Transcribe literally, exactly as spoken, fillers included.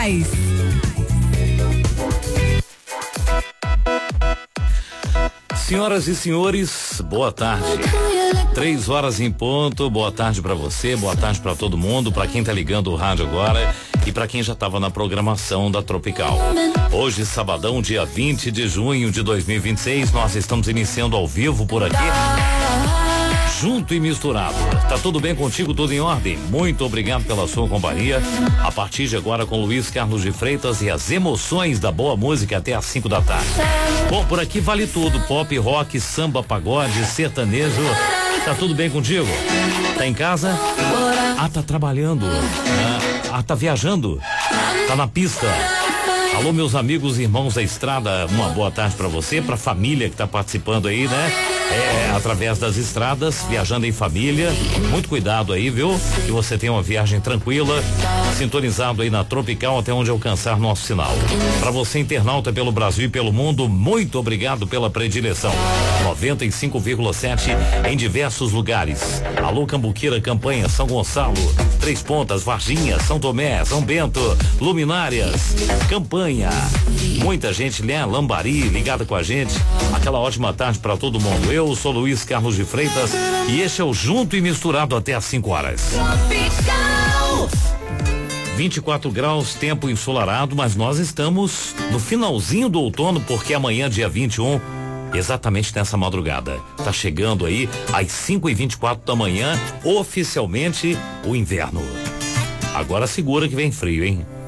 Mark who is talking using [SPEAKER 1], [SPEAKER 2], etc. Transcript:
[SPEAKER 1] mais.
[SPEAKER 2] Senhoras e senhores, boa tarde. Três horas em ponto, boa tarde pra você, boa tarde pra todo mundo, pra quem tá ligando o rádio agora e pra quem já tava na programação da Tropical. Hoje, sabadão, dia vinte de junho de dois mil e vinte e seis, nós estamos iniciando ao vivo por aqui, junto e misturado. Tá tudo bem contigo, tudo em ordem? Muito obrigado pela sua companhia. A partir de agora com Luiz Carlos de Freitas e as emoções da boa música até às cinco da tarde. Bom, por aqui vale tudo, pop, rock, samba, pagode, sertanejo. Tá tudo bem contigo? Tá em casa? Ah, tá trabalhando. Ah, tá viajando? Tá na pista? Alô, meus amigos e irmãos da estrada, uma boa tarde pra você, pra família que tá participando aí, né? É, através das estradas, viajando em família. Muito cuidado aí, viu? Que você tenha uma viagem tranquila, sintonizado aí na Tropical até onde alcançar nosso sinal. Pra você, internauta pelo Brasil e pelo mundo, muito obrigado pela predileção. noventa e cinco vírgula sete em diversos lugares. Alô, Cambuquira, Campanha, São Gonçalo, Três Pontas, Varginha, São Tomé, São Bento, Luminárias, Campanha. Muita gente, né? Lambari, ligada com a gente. Aquela ótima tarde pra todo mundo. Eu sou Luiz Carlos de Freitas e este é o Junto e Misturado até às cinco horas. vinte e quatro graus, tempo ensolarado, mas nós estamos no finalzinho do outono, porque amanhã, dia vinte e um, exatamente nessa madrugada, tá chegando aí às cinco e vinte e quatro da manhã, oficialmente o inverno. Agora segura que vem frio, hein?